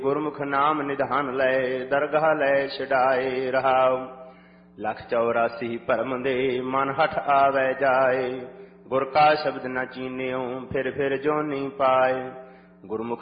ਗੁਰਮੁਖ ਨਾਮ ਨਿਧਾਨ ਲੈ ਦਰਗਾਹ ਲੈ ਛਡਾਏ। ਰਹਾਉ 184 ਭਰਮ ਦੇ ਮਨ ਹਠ ਆਵੈ ਜਾਏ। ਗੁਰ ਕਾ ਸ਼ਬਦ ਨ ਚੀਨਿਓ ਫਿਰ ਜੋਨੀ ਪਾਏ। ਗੁਰਮੁਖ